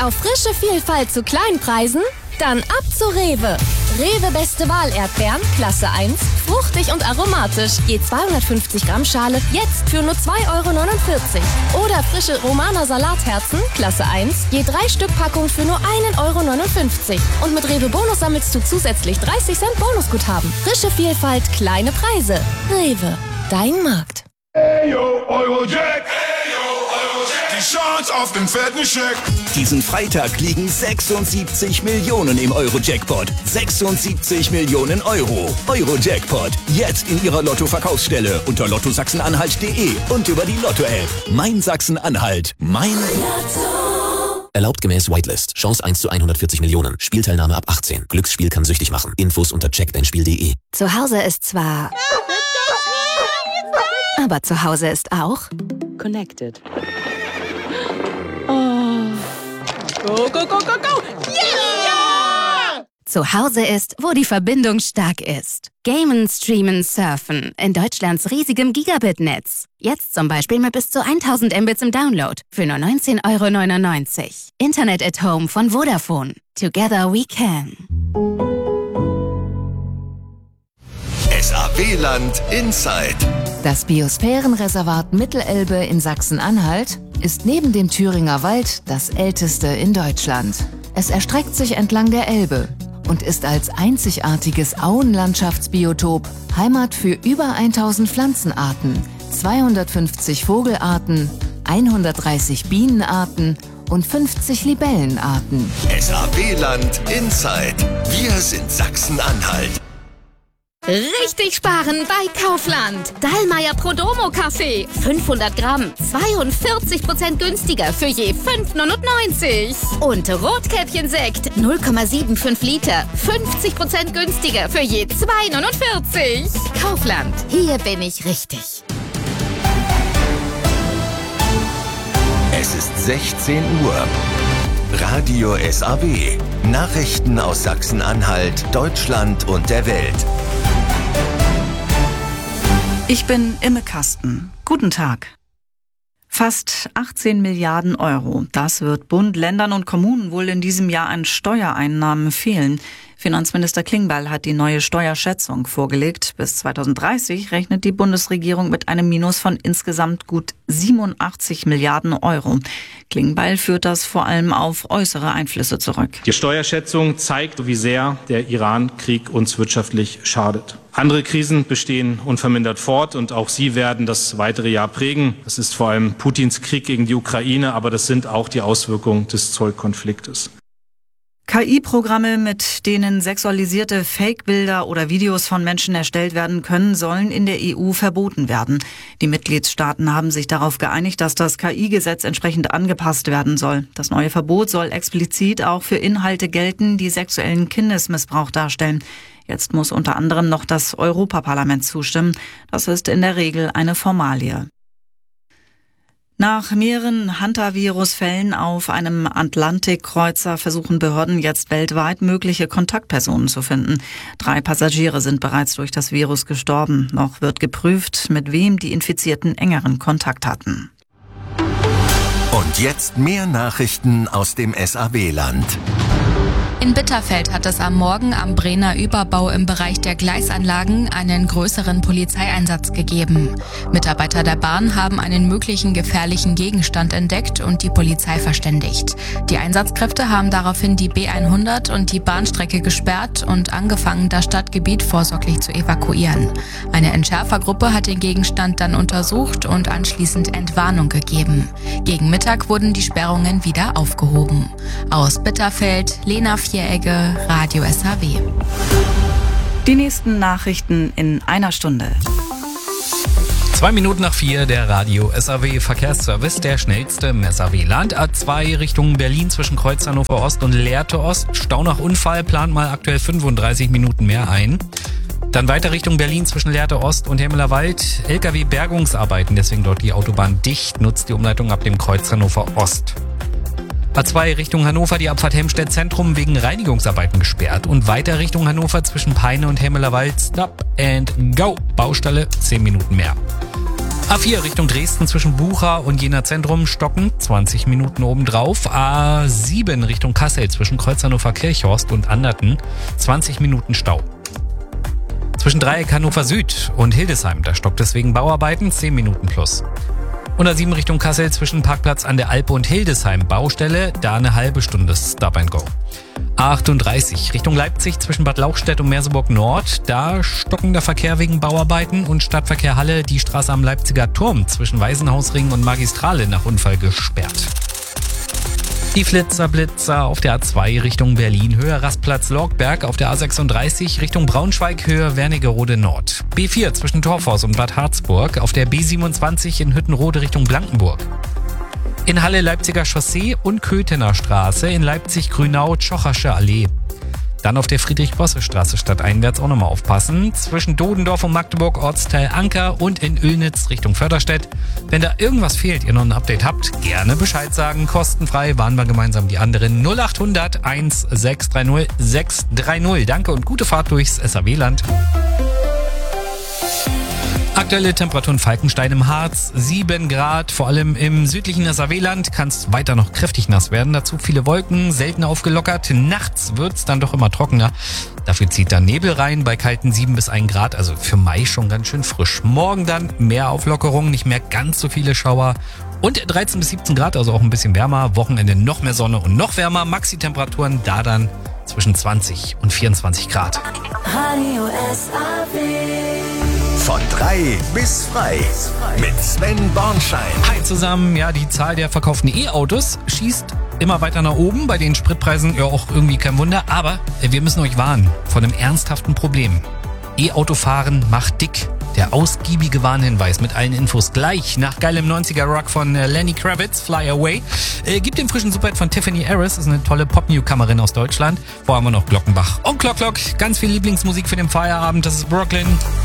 Lust auf frische Vielfalt zu kleinen Preisen? Dann ab zu Rewe. Rewe Beste Wahl Erdbeeren, Klasse 1, fruchtig und aromatisch, je 250 Gramm Schale, jetzt für nur 2,49 €. Oder frische Romaner Salatherzen, Klasse 1, je 3 Stück Packung für nur 1,59 €. Und mit Rewe Bonus sammelst du zusätzlich 30 Cent Bonusguthaben. Frische Vielfalt, kleine Preise. Rewe, dein Markt. Hey yo, Eurojack! Die Chance auf den fetten Scheck! Diesen Freitag liegen 76 Millionen im Euro-Jackpot. 76 Millionen Euro. Euro-Jackpot. Jetzt in Ihrer Lotto-Verkaufsstelle unter lottosachsen-anhalt.de und über die Lotto-App. Mein Sachsen-Anhalt. Mein Lotto. Erlaubt gemäß Whitelist. Chance 1 zu 140 Millionen. Spielteilnahme ab 18. Glücksspiel kann süchtig machen. Infos unter checkdeinspiel.de. Zu Hause ist zwar... aber zu Hause ist auch... Connected. Oh. Go, go, go, go, go! Yeah! Zu Hause ist, wo die Verbindung stark ist. Gamen, streamen, surfen. In Deutschlands riesigem Gigabit-Netz. Jetzt zum Beispiel mit bis zu 1000 Mbits im Download. Für nur 19,99 €. Internet at Home von Vodafone. Together we can. SAW-Land Inside. Das Biosphärenreservat Mittelelbe in Sachsen-Anhalt ist neben dem Thüringer Wald das älteste in Deutschland. Es erstreckt sich entlang der Elbe und ist als einzigartiges Auenlandschaftsbiotop Heimat für über 1000 Pflanzenarten, 250 Vogelarten, 130 Bienenarten und 50 Libellenarten. SAW-Land Inside. Wir sind Sachsen-Anhalt. Richtig sparen bei Kaufland. Dallmayr Prodomo Kaffee. 500 Gramm. 42% günstiger für je 5,99 €. Und Rotkäppchensekt. 0,75 Liter. 50% günstiger für je 2,49 €. Kaufland. Hier bin ich richtig. Es ist 16 Uhr. Radio SAW. Nachrichten aus Sachsen-Anhalt, Deutschland und der Welt. Ich bin Imme Kasten. Guten Tag. Fast 18 Milliarden Euro. Das wird Bund, Ländern und Kommunen wohl in diesem Jahr an Steuereinnahmen fehlen. Finanzminister Klingbeil hat die neue Steuerschätzung vorgelegt. Bis 2030 rechnet die Bundesregierung mit einem Minus von insgesamt gut 87 Milliarden Euro. Klingbeil führt das vor allem auf äußere Einflüsse zurück. Die Steuerschätzung zeigt, wie sehr der Iran-Krieg uns wirtschaftlich schadet. Andere Krisen bestehen unvermindert fort und auch sie werden das weitere Jahr prägen. Das ist vor allem Putins Krieg gegen die Ukraine, aber das sind auch die Auswirkungen des Zollkonfliktes. KI-Programme, mit denen sexualisierte Fake-Bilder oder Videos von Menschen erstellt werden können, sollen in der EU verboten werden. Die Mitgliedstaaten haben sich darauf geeinigt, dass das KI-Gesetz entsprechend angepasst werden soll. Das neue Verbot soll explizit auch für Inhalte gelten, die sexuellen Kindesmissbrauch darstellen. Jetzt muss unter anderem noch das Europaparlament zustimmen. Das ist in der Regel eine Formalie. Nach mehreren Hantavirus-Fällen auf einem Atlantikkreuzer versuchen Behörden jetzt weltweit mögliche Kontaktpersonen zu finden. 3 Passagiere sind bereits durch das Virus gestorben. Noch wird geprüft, mit wem die Infizierten engeren Kontakt hatten. Und jetzt mehr Nachrichten aus dem SAW-Land. In Bitterfeld hat es am Morgen am Brenner Überbau im Bereich der Gleisanlagen einen größeren Polizeieinsatz gegeben. Mitarbeiter der Bahn haben einen möglichen gefährlichen Gegenstand entdeckt und die Polizei verständigt. Die Einsatzkräfte haben daraufhin die B100 und die Bahnstrecke gesperrt und angefangen, das Stadtgebiet vorsorglich zu evakuieren. Eine Entschärfergruppe hat den Gegenstand dann untersucht und anschließend Entwarnung gegeben. Gegen Mittag wurden die Sperrungen wieder aufgehoben. Aus Bitterfeld, Lena Vieregge, Radio SAW. Die nächsten Nachrichten in einer Stunde. 2 Minuten nach 4, der Radio SAW Verkehrsservice, der schnellste im SAW-Land. A2 Richtung Berlin zwischen Kreuz Hannover Ost und Lehrte Ost. Stau nach Unfall, plant mal aktuell 35 Minuten mehr ein. Dann weiter Richtung Berlin zwischen Lehrte Ost und Hemmelerwald. LKW-Bergungsarbeiten, deswegen dort die Autobahn dicht, nutzt die Umleitung ab dem Kreuz Hannover Ost. A2 Richtung Hannover, die Abfahrt Helmstedt Zentrum wegen Reinigungsarbeiten gesperrt. Und weiter Richtung Hannover zwischen Peine und Hemmelerwald, Stop and Go. Baustelle, 10 Minuten mehr. A4 Richtung Dresden zwischen Bucha und Jena Zentrum stocken, 20 Minuten obendrauf. A7 Richtung Kassel zwischen Kreuz Hannover-Kirchhorst und Anderten, 20 Minuten Stau. Zwischen Dreieck Hannover Süd und Hildesheim, da stockt es wegen Bauarbeiten, 10 Minuten plus. Und A7 Richtung Kassel zwischen Parkplatz an der Alpe und Hildesheim, Baustelle, da eine halbe Stunde Stop and Go. A38 Richtung Leipzig zwischen Bad Lauchstädt und Merseburg Nord, da stockender Verkehr wegen Bauarbeiten und Stadtverkehr Halle die Straße am Leipziger Turm zwischen Waisenhausring und Magistrale nach Unfall gesperrt. Die Blitzer auf der A2 Richtung Berlin, Höhe Rastplatz Lorgberg, auf der A36 Richtung Braunschweig, Höhe Wernigerode Nord. B4 zwischen Torfors und Bad Harzburg, auf der B27 in Hüttenrode Richtung Blankenburg. In Halle Leipziger Chaussee und Köthener Straße, in Leipzig Grünau Tschochersche Allee. Dann auf der Friedrich-Bosse-Straße stadteinwärts auch nochmal aufpassen. Zwischen Dodendorf und Magdeburg Ortsteil Anker und in Oelnitz Richtung Förderstedt. Wenn da irgendwas fehlt, ihr noch ein Update habt, gerne Bescheid sagen. Kostenfrei waren wir gemeinsam die anderen 0800 1630 630. Danke und gute Fahrt durchs SAW-Land. Aktuelle Temperaturen Falkenstein im Harz, 7 Grad, vor allem im südlichen SAW-Land kann es weiter noch kräftig nass werden. Dazu viele Wolken, selten aufgelockert. Nachts wird es dann doch immer trockener. Dafür zieht dann Nebel rein bei kalten 7 bis 1 Grad, also für Mai schon ganz schön frisch. Morgen dann mehr Auflockerung, nicht mehr ganz so viele Schauer. Und 13 bis 17 Grad, also auch ein bisschen wärmer. Wochenende noch mehr Sonne und noch wärmer. Maxi-Temperaturen da dann zwischen 20 und 24 Grad. Radio SAW. Von 3 bis frei mit Sven Bornschein. Hi zusammen, ja, die Zahl der verkauften E-Autos schießt immer weiter nach oben, bei den Spritpreisen ja auch irgendwie kein Wunder, aber wir müssen euch warnen vor einem ernsthaften Problem. E-Autofahren macht dick. Der ausgiebige Warnhinweis mit allen Infos gleich nach geilem 90er-Rock von Lenny Kravitz, Fly Away. Gibt den frischen Superhit von Tiffany Harris, ist eine tolle Pop-Newcomerin aus Deutschland. Vorher haben wir noch Glockenbach und Glock, ganz viel Lieblingsmusik für den Feierabend, das ist Brooklyn.